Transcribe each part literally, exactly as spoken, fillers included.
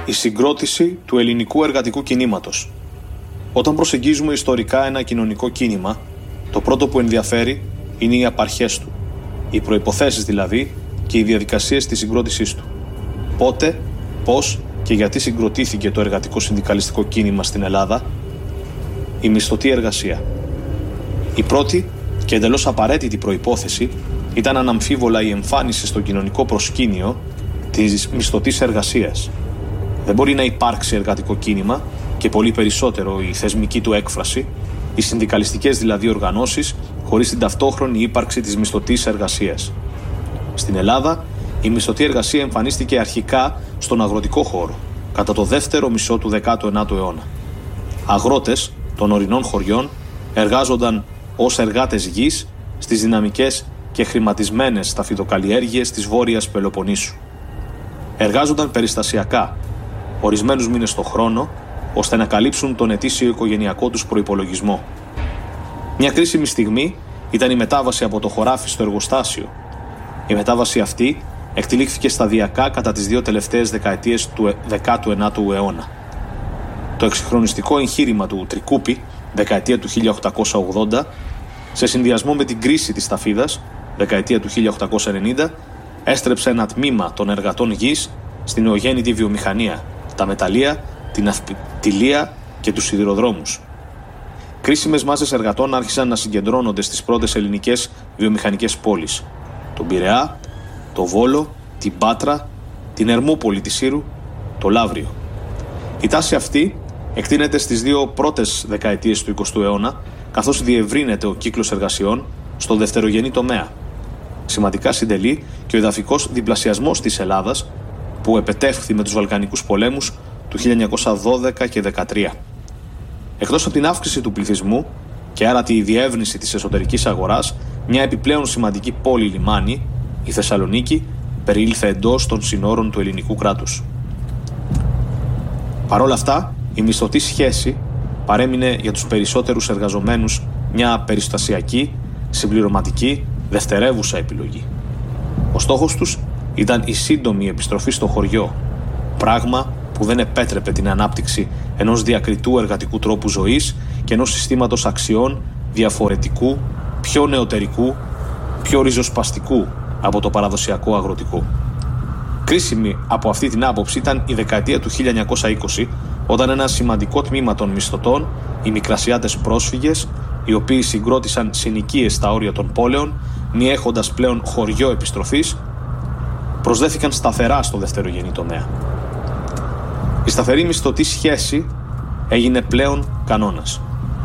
Η συγκρότηση του ελληνικού εργατικού κινήματος. Όταν προσεγγίζουμε ιστορικά ένα κοινωνικό κίνημα, το πρώτο που ενδιαφέρει είναι οι απαρχές του, οι προϋποθέσεις δηλαδή και οι διαδικασίες της συγκρότησής του. Πότε, πώς και γιατί συγκροτήθηκε το εργατικό συνδικαλιστικό κίνημα στην Ελλάδα? Η μισθωτή εργασία. Η πρώτη και εντελώς απαραίτητη προϋπόθεση ήταν αναμφίβολα η εμφάνιση στο κοινωνικό προσκήνιο της μισθωτής εργασίας. Δεν μπορεί να υπάρξει εργατικό κίνημα και πολύ περισσότερο η θεσμική του έκφραση, οι συνδικαλιστικές δηλαδή οργανώσεις, χωρίς την ταυτόχρονη ύπαρξη της μισθωτής εργασίας. Στην Ελλάδα, η μισθωτή εργασία εμφανίστηκε αρχικά στον αγροτικό χώρο, κατά το δεύτερο μισό του δέκατου ενάτου αιώνα. Αγρότες των ορεινών χωριών εργάζονταν ως εργάτες γης στις δυναμικές και χρηματισμένες σταφυδοκαλλιέργειες της Βόρειας Πελοποννήσου. Εργάζονταν περιστασιακά, ορισμένους μήνες το χρόνο, ώστε να καλύψουν τον ετήσιο οικογενειακό τους προϋπολογισμό. Μια κρίσιμη στιγμή ήταν η μετάβαση από το χωράφι στο εργοστάσιο. Η μετάβαση αυτή εκτελήχθηκε σταδιακά κατά τις δύο τελευταίες δεκαετίες του δέκατου ενάτου αιώνα. Το εξυγχρονιστικό εγχείρημα του Τρικούπη, δεκαετία του χίλια οκτακόσια ογδόντα, σε συνδυασμό με την κρίση της ταφίδας, δεκαετία του χίλια οκτακόσια ενενήντα, έστρεψε ένα τμήμα των εργατών γης στην νεογέννητη βιομηχανία, τα μεταλλεία, την ναυτιλία και τους σιδηροδρόμους. Κρίσιμες μάσες εργατών άρχισαν να συγκεντρώνονται στις πρώτες ελληνικές βιομηχανικές πόλεις, τον Πειραιά, το Βόλο, την Πάτρα, την Ερμούπολη της Σύρου, το Λαύριο. Η τάση αυτή εκτείνεται στις δύο πρώτες δεκαετίες του εικοστού αιώνα, καθώς διευρύνεται ο κύκλος εργασιών στο δευτερογενή τομέα. Σημαντικά συντελεί και ο εδαφικός διπλασιασμός της Ελλάδας, που επετεύχθη με τους Βαλκανικούς πολέμους του χίλια εννιακόσια δώδεκα και δεκατρία. Εκτός από την αύξηση του πληθυσμού και άρα τη διεύρυνση της εσωτερικής αγοράς, μια επιπλέον σημαντική πόλη λιμάνι, η Θεσσαλονίκη, περιήλθε εντός των συνόρων του ελληνικού κράτους. Παρ' όλα αυτά, η μισθωτή σχέση παρέμεινε για τους περισσότερους εργαζομένους μια περιστασιακή, συμπληρωματική, δευτερεύουσα επιλογή. Ο στόχος τους ήταν η σύντομη επιστροφή στο χωριό, πράγμα που δεν επέτρεπε την ανάπτυξη ενός διακριτού εργατικού τρόπου ζωής και ενός συστήματος αξιών διαφορετικού, πιο νεωτερικού, πιο ριζοσπαστικού από το παραδοσιακό αγροτικό. Κρίσιμη από αυτή την άποψη ήταν η δεκαετία του χίλια εννιακόσια είκοσι, όταν ένα σημαντικό τμήμα των μισθωτών, οι μικρασιάτες πρόσφυγες, οι οποίοι συγκρότησαν συνοικίες στα όρια των πόλεων, μη έχοντας πλέον χωριό επιστροφής, προσδέθηκαν σταθερά στο δευτερογενή τομέα. Η σταθερή μισθωτή σχέση έγινε πλέον κανόνας.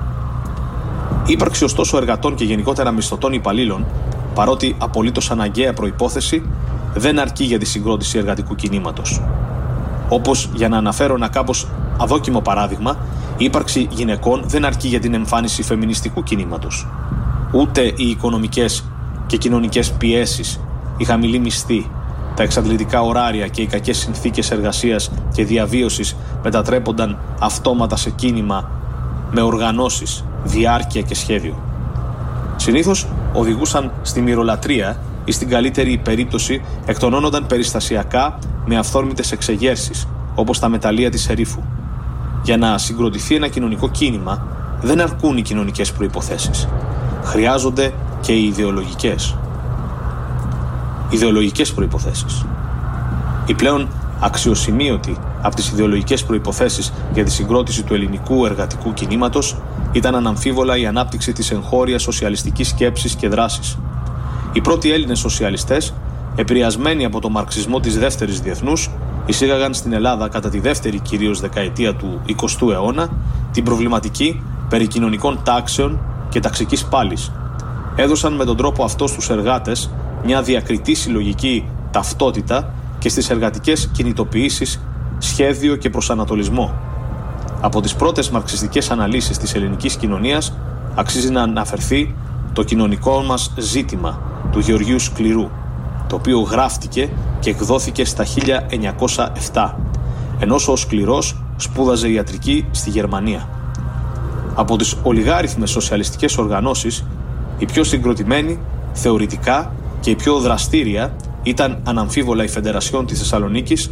Η ύπαρξη ωστόσο εργατών και γενικότερα μισθωτών υπαλλήλων, παρότι απολύτως αναγκαία προϋπόθεση, δεν αρκεί για τη συγκρότηση εργατικού κινήματος. Όπως, για να αναφέρω ένα κάπως αδόκιμο παράδειγμα, η ύπαρξη γυναικών δεν αρκεί για την εμφάνιση φεμινιστικού κινήματος. Ούτε οι οικονομικές και κοινωνικές πιέσεις, η χαμηλή μισθή, τα εξαντλητικά ωράρια και οι κακές συνθήκες εργασίας και διαβίωσης μετατρέπονταν αυτόματα σε κίνημα με οργανώσεις, διάρκεια και σχέδιο. Συνήθως οδηγούσαν στη μυρολατρεία ή στην καλύτερη περίπτωση εκτονώνονταν περιστασιακά με αυθόρμητες εξεγέρσεις, όπως τα μεταλλεία της Ερήφου. Για να συγκροτηθεί ένα κοινωνικό κίνημα δεν αρκούν οι κοινωνικές προϋποθέσεις. Χρειάζονται και οι ιδεολογικές. Ιδεολογικές προϋποθέσεις. Η πλέον αξιοσημείωτη από τις ιδεολογικές προϋποθέσεις για τη συγκρότηση του ελληνικού εργατικού κινήματος ήταν αναμφίβολα η ανάπτυξη της εγχώριας σοσιαλιστικής σκέψης και δράσης. Οι πρώτοι Έλληνες σοσιαλιστές, επηρεασμένοι από το μαρξισμό της δεύτερης διεθνούς, εισήγαγαν στην Ελλάδα κατά τη δεύτερη κυρίως δεκαετία του εικοστού αιώνα την προβληματική περί κοινωνικών τάξεων και ταξικής πάλης. Έδωσαν με τον τρόπο αυτό στους εργάτες μια διακριτή συλλογική ταυτότητα και στις εργατικές κινητοποιήσεις σχέδιο και προσανατολισμό. Από τις πρώτες μαρξιστικές αναλύσεις της ελληνικής κοινωνίας αξίζει να αναφερθεί το κοινωνικό μας ζήτημα του Γεωργίου Σκληρού, το οποίο γράφτηκε και εκδόθηκε στα χίλια εννιακόσια επτά, ενώ ο Σκληρός σπούδαζε ιατρική στη Γερμανία. Από τις ολιγάριθμες σοσιαλιστικές οργανώσεις, η πιο συγκροτημένη θεωρητικά και η πιο δραστήρια ήταν αναμφίβολα η Φεντερασιόν της Θεσσαλονίκης,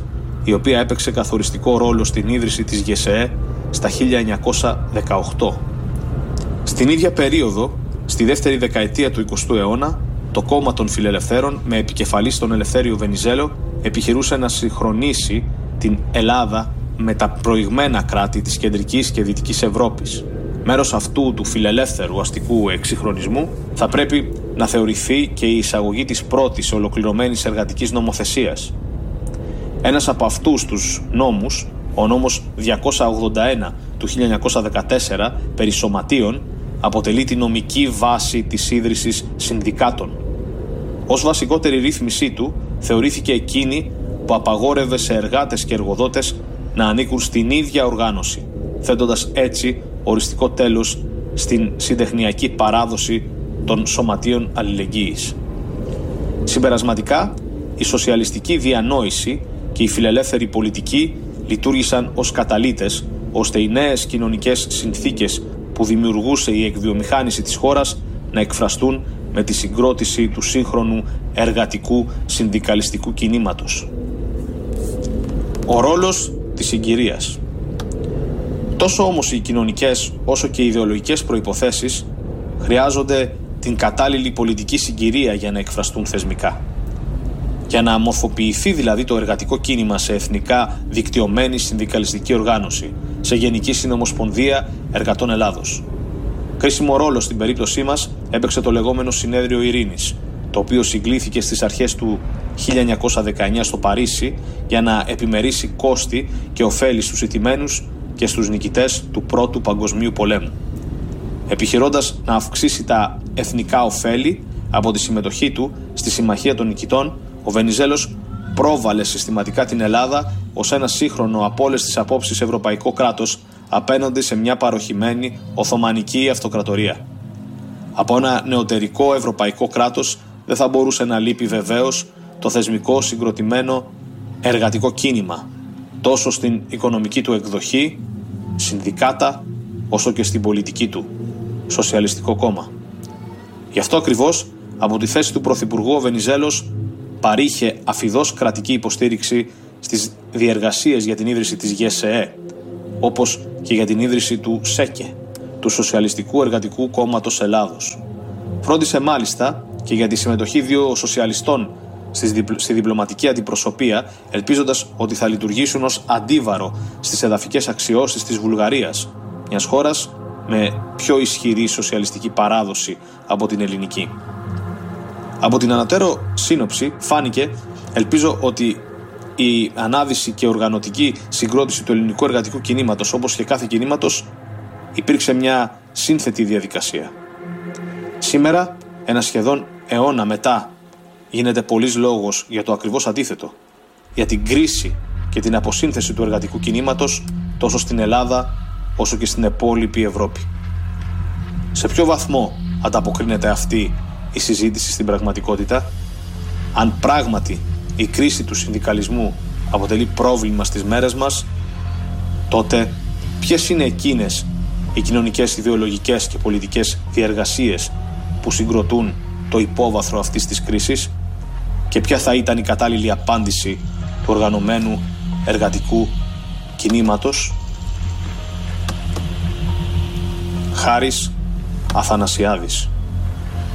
η οποία έπαιξε καθοριστικό ρόλο στην ίδρυση της ΓΕΣΕΕ στα χίλια εννιακόσια δεκαοκτώ. Στην ίδια περίοδο, στη δεύτερη δεκαετία του εικοστού αιώνα, το κόμμα των Φιλελευθέρων, με επικεφαλής τον Ελευθέριο Βενιζέλο, επιχειρούσε να συγχρονίσει την Ελλάδα με τα προηγμένα κράτη της κεντρικής και δυτικής Ευρώπης. Μέρος αυτού του φιλελεύθερου αστικού εξυγχρονισμού θα πρέπει να θεωρηθεί και η εισαγωγή της πρώτης ολοκληρωμένης εργατικής νομοθεσίας. Ένας από αυτούς τους νόμους, ο νόμος διακόσια ογδόντα ένα του χίλια εννιακόσια δεκατέσσερα περί σωματείων, αποτελεί τη νομική βάση της ίδρυσης συνδικάτων. Ως βασικότερη ρύθμισή του θεωρήθηκε εκείνη που απαγόρευε σε εργάτες και εργοδότες να ανήκουν στην ίδια οργάνωση, θέτοντας έτσι οριστικό τέλος στην συντεχνιακή παράδοση των σωματείων αλληλεγγύης. Συμπερασματικά, η σοσιαλιστική διανόηση και η φιλελεύθερη πολιτική λειτουργήσαν ως καταλύτες, ώστε οι νέες κοινωνικές συνθήκες που δημιουργούσε η εκβιομηχάνηση της χώρας να εκφραστούν με τη συγκρότηση του σύγχρονου εργατικού συνδικαλιστικού κινήματος. Ο ρόλος της συγκυρίας. Τόσο όμως οι κοινωνικές όσο και οι ιδεολογικές προϋποθέσεις χρειάζονται την κατάλληλη πολιτική συγκυρία για να εκφραστούν θεσμικά. Για να αμορφοποιηθεί δηλαδή το εργατικό κίνημα σε εθνικά δικτυωμένη συνδικαλιστική οργάνωση, σε Γενική Συνομοσπονδία Εργατών Ελλάδος. Κρίσιμο ρόλο στην περίπτωσή μας έπαιξε το λεγόμενο Συνέδριο Ειρήνης, το οποίο συγκλήθηκε στις αρχές του χίλια εννιακόσια δεκαεννιά στο Παρίσι για να επιμερίσει κόστη και ωφέλη στους ηττημένους και στους νικητές του Πρώτου Παγκοσμίου Πολέμου. Επιχειρώντας να αυξήσει τα εθνικά ωφέλη από τη συμμετοχή του στη Συμμαχία των Νικητών, ο Βενιζέλος πρόβαλε συστηματικά την Ελλάδα ως ένα σύγχρονο από όλες τις απόψεις ευρωπαϊκό κράτος απέναντι σε μια παροχημένη Οθωμανική αυτοκρατορία. Από ένα νεωτερικό ευρωπαϊκό κράτος δεν θα μπορούσε να λείπει βεβαίως το θεσμικό συγκροτημένο εργατικό κίνημα, τόσο στην οικονομική του εκδοχή, συνδικάτα, όσο και στην πολιτική του, Σοσιαλιστικό κόμμα. Γι' αυτό ακριβώς, από τη θέση του Πρωθυπουργού, ο Βενιζέλος παρήχε αφιδώς κρατική υποστήριξη στις διεργασίες για την ίδρυση της ΓΕΣΕΕ, όπως και για την ίδρυση του ΣΕΚΕ, του Σοσιαλιστικού Εργατικού Κόμματος Ελλάδος. Φρόντισε μάλιστα και για τη συμμετοχή δύο σοσιαλιστών στη διπλωματική αντιπροσωπεία, ελπίζοντας ότι θα λειτουργήσουν ως αντίβαρο στις εδαφικές αξιώσεις της Βουλγαρίας, μιας χώρας με πιο ισχυρή σοσιαλιστική παράδοση από την ελληνική. Από την ανατέρω σύνοψη φάνηκε, ελπίζω, ότι η ανάδυση και οργανωτική συγκρότηση του ελληνικού εργατικού κινήματος, όπως και κάθε κινήματος, υπήρξε μια σύνθετη διαδικασία. Σήμερα, ένα σχεδόν αιώνα μετά, γίνεται πολλής λόγος για το ακριβώς αντίθετο, για την κρίση και την αποσύνθεση του εργατικού κινήματος τόσο στην Ελλάδα όσο και στην υπόλοιπη Ευρώπη. Σε ποιο βαθμό ανταποκρίνεται αυτή η συζήτηση στην πραγματικότητα? Αν πράγματι η κρίση του συνδικαλισμού αποτελεί πρόβλημα στις μέρες μας, τότε ποιες είναι εκείνες οι κοινωνικές, ιδεολογικές και πολιτικές διεργασίες που συγκροτούν το υπόβαθρο αυτής της κρίσης και ποια θα ήταν η κατάλληλη απάντηση του οργανωμένου εργατικού κινήματος? Χάρης Αθανασιάδης.